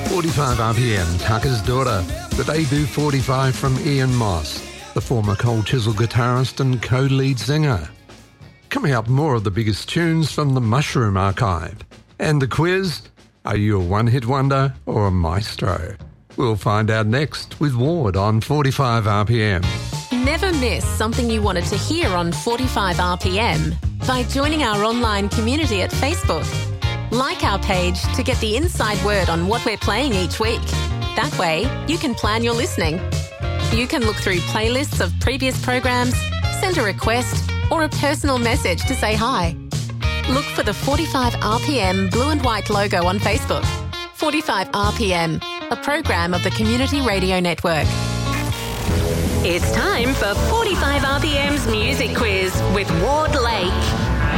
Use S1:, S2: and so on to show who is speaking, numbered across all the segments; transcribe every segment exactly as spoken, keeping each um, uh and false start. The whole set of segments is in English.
S1: forty-five R P M, Tucker's Daughter, the debut forty-five from Ian Moss, the former Cold Chisel guitarist and co-lead singer. Coming up, more of the biggest tunes from the Mushroom archive. And the quiz, are you a one-hit wonder or a maestro? We'll find out next with Ward on forty-five R P M.
S2: Never miss something you wanted to hear on forty-five R P M by joining our online community at Facebook. Like our page to get the inside word on what we're playing each week. That way, you can plan your listening. You can look through playlists of previous programs, send a request, or a personal message to say hi. Look for the forty-five R P M blue and white logo on Facebook. forty-five R P M, a program of the Community Radio Network.
S3: It's time for forty-five R P M's Music Quiz with Ward Lake.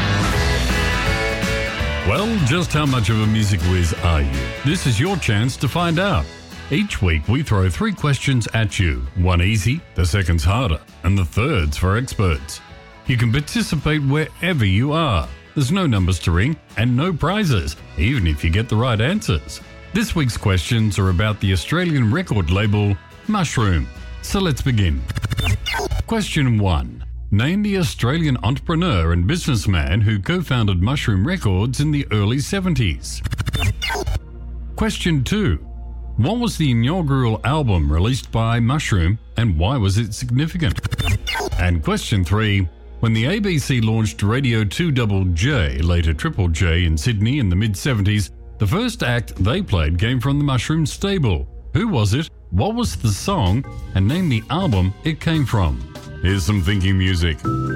S4: Well, just how much of a music whiz are you? This is your chance to find out. Each week we throw three questions at you. One easy, the second's harder, and the third's for experts. You can participate wherever you are. There's no numbers to ring and no prizes, even if you get the right answers. This week's questions are about the Australian record label Mushroom. So let's begin. Question one. Name the Australian entrepreneur and businessman who co-founded Mushroom Records in the early seventies. Question two. What was the inaugural album released by Mushroom and why was it significant? And question three. When the A B C launched Radio two J J, later Triple J in Sydney in the mid-seventies, the first act they played came from the Mushroom stable. Who was it? What was the song? And name the album it came from. Here's some thinking music.